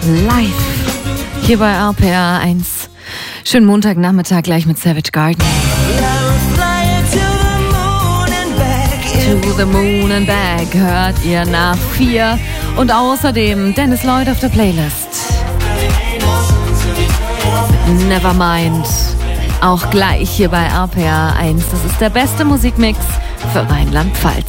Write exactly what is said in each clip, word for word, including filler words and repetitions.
live hier bei R P R eins. Schönen Montagnachmittag gleich mit Savage Garden. To the Moon and Back hört ihr nach vier. Und außerdem Dennis Lloyd auf der Playlist. Nevermind. Auch gleich hier bei R P R eins. Das ist der beste Musikmix für Rheinland-Pfalz.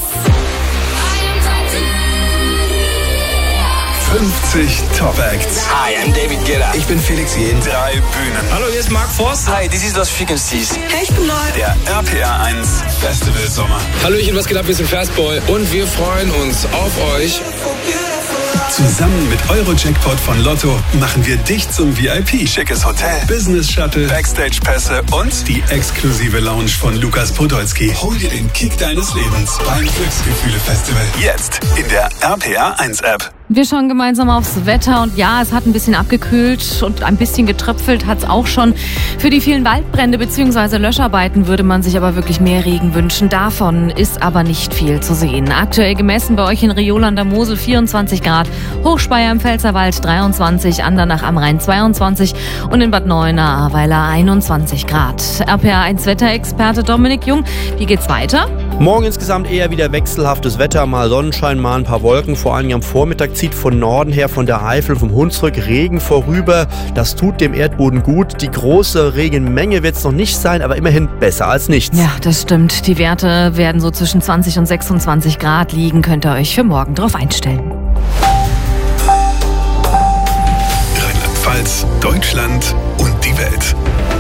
fünfzig Top Acts. Hi, I'm David Guetta. Ich bin Felix Jähn. Drei Bühnen. Hallo, hier ist Mark Forst. Hi, this is Los Frequencies. Hey, ich bin neu. Der R P R eins Festival Sommer. Hallöchen, was geht ab? Wir sind Fastboy und wir freuen uns auf euch. Zusammen mit Euro-Jackpot von Lotto machen wir dich zum V I P. Schickes Hotel, Business Shuttle, Backstage-Pässe und die exklusive Lounge von Lukas Podolski. Hol dir den Kick deines Lebens beim Glücksgefühle-Festival. Jetzt in der R P R eins App. Wir schauen gemeinsam aufs Wetter und ja, es hat ein bisschen abgekühlt und ein bisschen getröpfelt hat es auch schon. Für die vielen Waldbrände bzw. Löscharbeiten würde man sich aber wirklich mehr Regen wünschen. Davon ist aber nicht viel zu sehen. Aktuell gemessen bei euch in Riola an der Mosel vierundzwanzig Grad, Hochspeyer im Pfälzerwald dreiundzwanzig, Andernach am Rhein zweiundzwanzig und in Bad Neuenahr-Ahrweiler einundzwanzig Grad. R P R eins Wetterexperte Dominik Jung, wie geht's weiter? Morgen insgesamt eher wieder wechselhaftes Wetter, mal Sonnenschein, mal ein paar Wolken. Vor allem am Vormittag zieht von Norden her, von der Eifel, vom Hunsrück Regen vorüber. Das tut dem Erdboden gut. Die große Regenmenge wird es noch nicht sein, aber immerhin besser als nichts. Ja, das stimmt. Die Werte werden so zwischen zwanzig und sechsundzwanzig Grad liegen. Könnt ihr euch für morgen drauf einstellen. Rheinland-Pfalz, Deutschland und die Welt.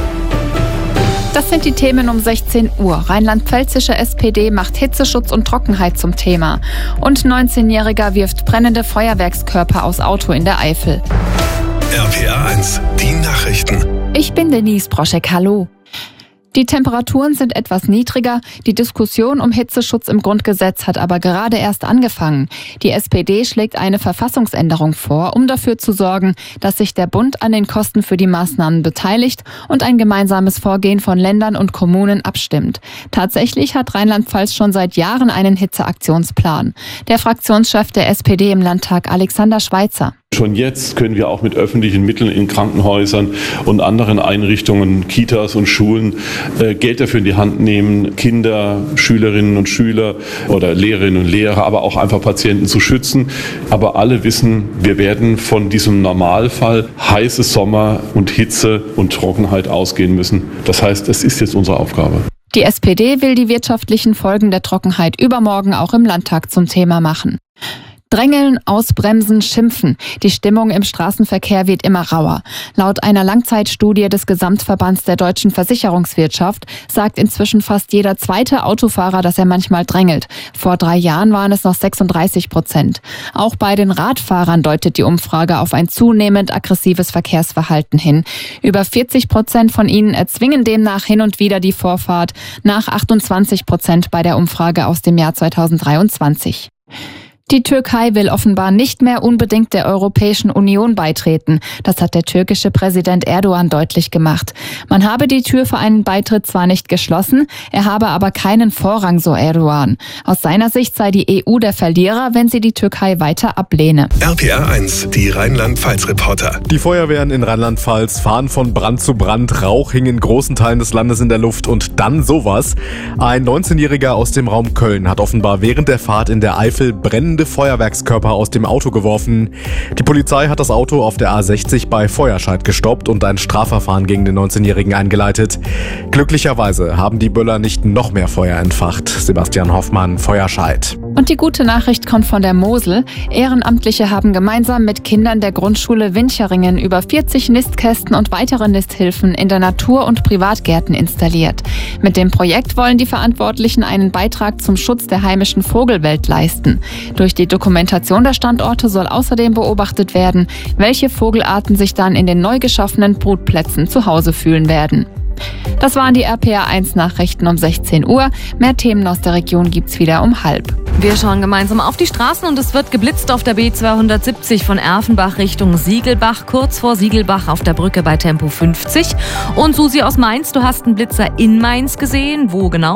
Das sind die Themen um sechzehn Uhr. Rheinland-Pfälzische S P D macht Hitzeschutz und Trockenheit zum Thema. Und neunzehnjähriger wirft brennende Feuerwerkskörper aus Auto in der Eifel. R P R eins, die Nachrichten. Ich bin Denise Broschek, hallo. Die Temperaturen sind etwas niedriger. Die Diskussion um Hitzeschutz im Grundgesetz hat aber gerade erst angefangen. Die S P D schlägt eine Verfassungsänderung vor, um dafür zu sorgen, dass sich der Bund an den Kosten für die Maßnahmen beteiligt und ein gemeinsames Vorgehen von Ländern und Kommunen abstimmt. Tatsächlich hat Rheinland-Pfalz schon seit Jahren einen Hitzeaktionsplan. Der Fraktionschef der S P D im Landtag, Alexander Schweitzer. Schon jetzt können wir auch mit öffentlichen Mitteln in Krankenhäusern und anderen Einrichtungen, Kitas und Schulen äh, Geld dafür in die Hand nehmen, Kinder, Schülerinnen und Schüler oder Lehrerinnen und Lehrer, aber auch einfach Patienten zu schützen. Aber alle wissen, wir werden von diesem Normalfall heiße Sommer und Hitze und Trockenheit ausgehen müssen. Das heißt, es ist jetzt unsere Aufgabe. Die S P D will die wirtschaftlichen Folgen der Trockenheit übermorgen auch im Landtag zum Thema machen. Drängeln, ausbremsen, schimpfen. Die Stimmung im Straßenverkehr wird immer rauer. Laut einer Langzeitstudie des Gesamtverbands der deutschen Versicherungswirtschaft sagt inzwischen fast jeder zweite Autofahrer, dass er manchmal drängelt. Vor drei Jahren waren es noch sechsunddreißig Prozent. Auch bei den Radfahrern deutet die Umfrage auf ein zunehmend aggressives Verkehrsverhalten hin. Über vierzig Prozent von ihnen erzwingen demnach hin und wieder die Vorfahrt, nach achtundzwanzig Prozent bei der Umfrage aus dem Jahr zweitausenddreiundzwanzig. Die Türkei will offenbar nicht mehr unbedingt der Europäischen Union beitreten. Das hat der türkische Präsident Erdogan deutlich gemacht. Man habe die Tür für einen Beitritt zwar nicht geschlossen, er habe aber keinen Vorrang, so Erdogan. Aus seiner Sicht sei die E U der Verlierer, wenn sie die Türkei weiter ablehne. R P R eins, die Rheinland-Pfalz-Reporter. Die Feuerwehren in Rheinland-Pfalz fahren von Brand zu Brand. Rauch hing in großen Teilen des Landes in der Luft und dann sowas. Ein neunzehnjähriger aus dem Raum Köln hat offenbar während der Fahrt in der Eifel brennende Feuerwerkskörper aus dem Auto geworfen. Die Polizei hat das Auto auf der A sechzig bei Feuerscheid gestoppt und ein Strafverfahren gegen den neunzehnjährigen eingeleitet. Glücklicherweise haben die Böller nicht noch mehr Feuer entfacht. Sebastian Hoffmann, Feuerscheid. Und die gute Nachricht kommt von der Mosel. Ehrenamtliche haben gemeinsam mit Kindern der Grundschule Wincheringen über vierzig Nistkästen und weitere Nisthilfen in der Natur- und Privatgärten installiert. Mit dem Projekt wollen die Verantwortlichen einen Beitrag zum Schutz der heimischen Vogelwelt leisten. Durch die Dokumentation der Standorte soll außerdem beobachtet werden, welche Vogelarten sich dann in den neu geschaffenen Brutplätzen zu Hause fühlen werden. Das waren die R P R eins Nachrichten um sechzehn Uhr. Mehr Themen aus der Region gibt's wieder um halb. Wir schauen gemeinsam auf die Straßen und es wird geblitzt auf der B zweihundertsiebzig von Erfenbach Richtung Siegelbach, kurz vor Siegelbach auf der Brücke bei Tempo fünfzig. Und Susi aus Mainz, du hast einen Blitzer in Mainz gesehen. Wo genau?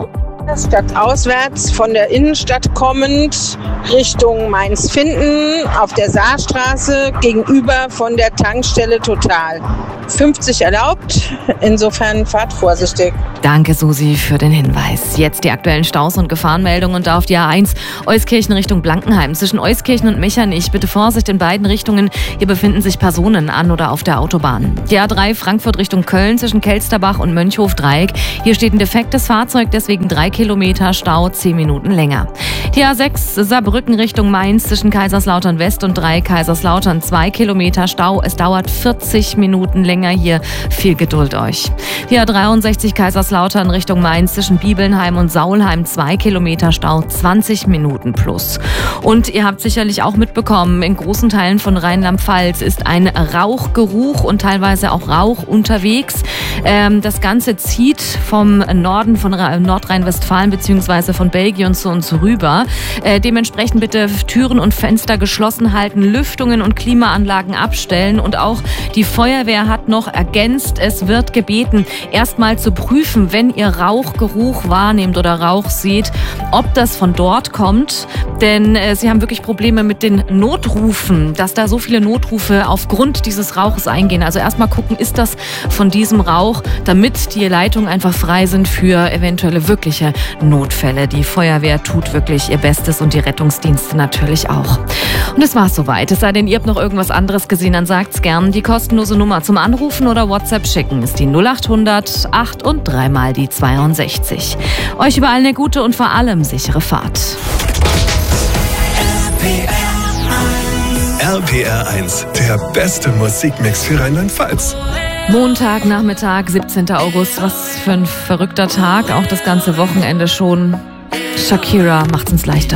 Stadtauswärts von der Innenstadt kommend Richtung Mainz-Finden auf der Saarstraße gegenüber von der Tankstelle Total. fünfzig erlaubt, insofern fahrt vorsichtig. Danke, Susi, für den Hinweis. Jetzt die aktuellen Staus und Gefahrenmeldungen und da auf die A eins Euskirchen Richtung Blankenheim. Zwischen Euskirchen und Mechernich bitte Vorsicht in beiden Richtungen. Hier befinden sich Personen an oder auf der Autobahn. Die A drei Frankfurt Richtung Köln zwischen Kelsterbach und Mönchhof-Dreieck. Hier steht ein defektes Fahrzeug, deswegen drei Kilometer Stau, zehn Minuten länger. Die A sechs Saarbrücken Richtung Mainz zwischen Kaiserslautern West und drei Kaiserslautern, zwei Kilometer Stau. Es dauert vierzig Minuten länger hier. Viel Geduld euch. Die A dreiundsechzig Kaiserslautern Richtung Mainz zwischen Bibelnheim und Saulheim, zwei Kilometer Stau, zwanzig Minuten plus. Und ihr habt sicherlich auch mitbekommen, in großen Teilen von Rheinland-Pfalz ist ein Rauchgeruch und teilweise auch Rauch unterwegs. Ähm, das Ganze zieht vom Norden von Nordrhein-Westfalen bzw. von Belgien zu uns rüber. Äh, dementsprechend bitte Türen und Fenster geschlossen halten, Lüftungen und Klimaanlagen abstellen und auch die Feuerwehr hat noch ergänzt, es wird gebeten, erstmal zu prüfen, wenn ihr Rauchgeruch wahrnehmt oder Rauch seht, ob das von dort kommt, denn äh, sie haben wirklich Probleme mit den Notrufen, dass da so viele Notrufe aufgrund dieses Rauches eingehen. Also erstmal gucken, ist das von diesem Rauch, damit die Leitungen einfach frei sind für eventuelle wirkliche Notfälle. Die Feuerwehr tut wirklich ihr Bestes und die Rettungsdienste natürlich auch. Und es war's soweit. Es sei denn, ihr habt noch irgendwas anderes gesehen, dann sagt's gern. Die kostenlose Nummer zum Anrufen oder WhatsApp schicken ist die null acht hundert acht und dreimal die zweiundsechzig. Euch überall eine gute und vor allem sichere Fahrt. R P R eins, der beste Musikmix für Rheinland-Pfalz. Montagnachmittag, siebzehnter August. Was für ein verrückter Tag. Auch das ganze Wochenende schon. Shakira macht's uns leichter.